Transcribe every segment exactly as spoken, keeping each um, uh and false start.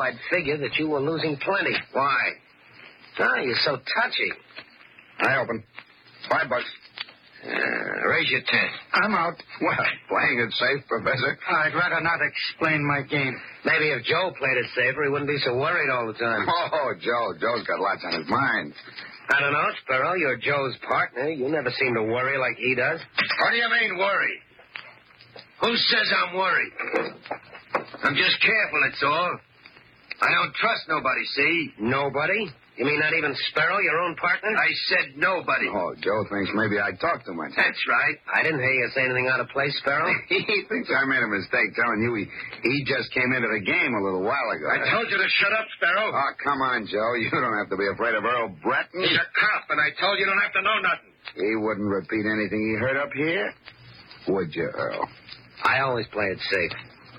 I'd figure that you were losing plenty. Why? Ah, you're so touchy. I open. Five bucks. Uh, raise your ten. I'm out. Well, playing it safe, Professor. I'd rather not explain my game. Maybe if Joe played it safer, he wouldn't be so worried all the time. Oh, Joe. Joe's got lots on his mind. I don't know, Sparrow. You're Joe's partner. You never seem to worry like he does. What do you mean, worry? Who says I'm worried? I'm just careful, that's all. I don't trust nobody, see? Nobody? You mean not even Sparrow, your own partner? I said nobody. Oh, Joe thinks maybe I talk too much. That's right. I didn't hear you say anything out of place, Sparrow. He thinks I made a mistake telling you he, he just came into the game a little while ago. I told you to shut up, Sparrow. Oh, come on, Joe. You don't have to be afraid of Earl Breton. He's a cop, and I told you you don't have to know nothing. He wouldn't repeat anything he heard up here, would you, Earl? I always play it safe.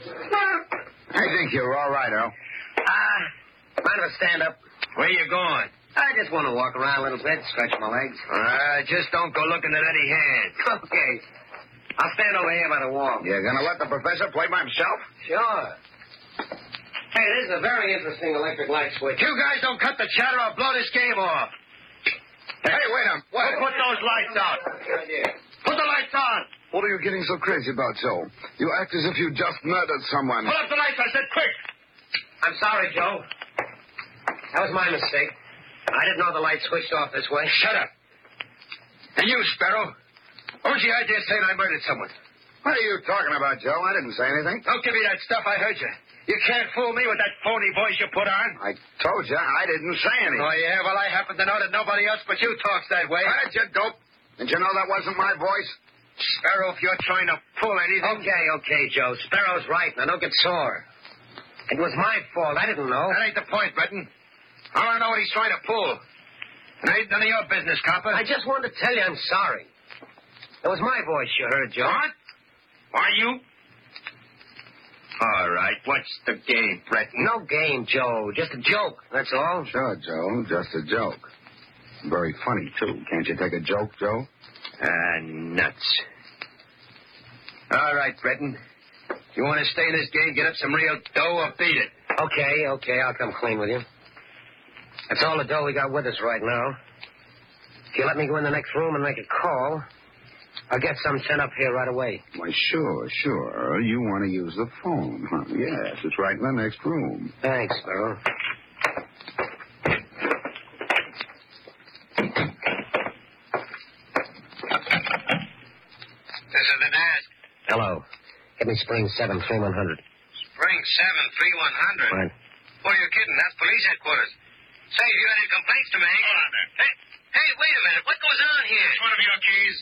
I think you're all right, Earl. Ah, uh, mind if I stand up? Where you going? I just want to walk around a little bit, stretch my legs. Uh, just don't go looking at any hands. Okay. I'll stand over here by the wall. You're going to let the professor play by himself? Sure. Hey, this is a very interesting electric light switch. You guys don't cut the chatter, I'll blow this game off. Hey, wait a minute. Who put those lights out? Put the lights on. What are you getting so crazy about, Joe? You act as if you just murdered someone. Put up the lights, I said, quick. I'm sorry, Joe. That was my mistake. I didn't know the light switched off this way. Shut up. And you, Sparrow. What was the idea of saying I murdered someone? What are you talking about, Joe? I didn't say anything. Don't give me that stuff. I heard you. You can't fool me with that phony voice you put on. I told you I didn't say anything. Oh, yeah? Well, I happen to know that nobody else but you talks that way. Why did you, dope? Didn't you know that wasn't my voice? Sparrow, if you're trying to pull anything... Okay, okay, Joe. Sparrow's right. Now, don't get sore. It was my fault. I didn't know. That ain't the point, Breton. I want to know what he's trying to pull. And it ain't none of your business, copper. I just wanted to tell you I'm sorry. It was my voice you heard, Joe. What? Why, you? All right, what's the game, Breton? No game, Joe. Just a joke, that's all. Sure, Joe. Just a joke. Very funny, too. Can't you take a joke, Joe? Ah, nuts. All right, Breton. If you want to stay in this game, get up some real dough or beat it. Okay, okay, I'll come clean with you. That's all the dough we got with us right now. If you let me go in the next room and make a call, I'll get some sent up here right away. Why, sure, sure. You want to use the phone, huh? Yes, it's right in the next room. Thanks, Sparrow. This is the desk. Hello. Get me Spring seven, three one hundred. Spring seven, three one hundred? Right. Boy, you're kidding. That's police headquarters. Say, if you got any complaints to make... Hold on there. Hey, hey, wait a minute. What goes on here? It's one of your keys.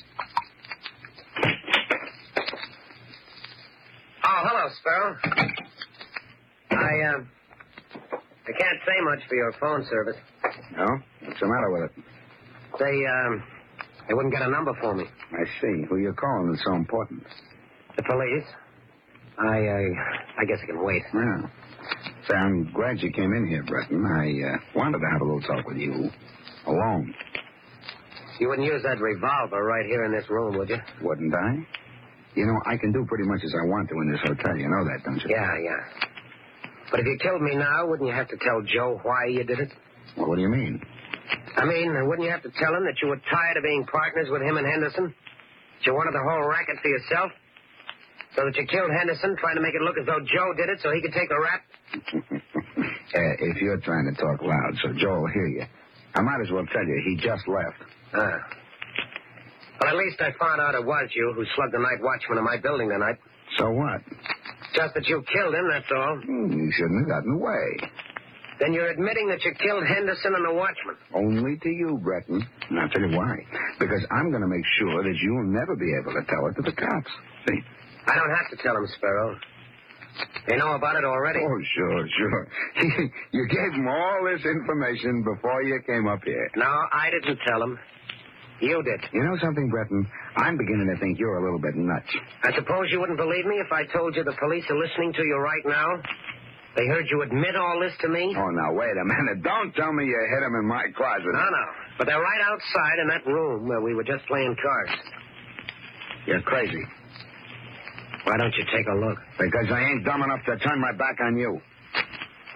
Oh, hello, Sparrow. I, um... I can't say much for your phone service. No? What's the matter with it? They, um... They wouldn't get a number for me. I see. Who you calling that's so important? The police. I, I... I guess I can wait. Yeah. Say, I'm glad you came in here, Breton. I uh, wanted to have a little talk with you. Alone. You wouldn't use that revolver right here in this room, would you? Wouldn't I? You know, I can do pretty much as I want to in this hotel. You know that, don't you? Yeah, yeah. But if you killed me now, wouldn't you have to tell Joe why you did it? Well, what do you mean? I mean, wouldn't you have to tell him that you were tired of being partners with him and Henderson? That you wanted the whole racket for yourself? So that you killed Henderson, trying to make it look as though Joe did it so he could take the rap? uh, if you're trying to talk loud so Joe will hear you, I might as well tell you he just left. Ah. Well, at least I found out it was you who slugged the night watchman in my building tonight. So what? Just that you killed him, that's all. Hmm, you shouldn't have gotten away. Then you're admitting that you killed Henderson and the watchman. Only to you, Breton. And I'll tell you why. Because I'm going to make sure that you'll never be able to tell it to the cops. See? I don't have to tell them, Sparrow. They know about it already. Oh, sure, sure. You gave them all this information before you came up here. No, I didn't tell them. You did. You know something, Breton? I'm beginning to think you're a little bit nuts. I suppose you wouldn't believe me if I told you the police are listening to you right now? They heard you admit all this to me? Oh, now, wait a minute. Don't tell me you hid them in my closet. No, no. But they're right outside in that room where we were just playing cards. You're crazy. Why don't you take a look? Because I ain't dumb enough to turn my back on you.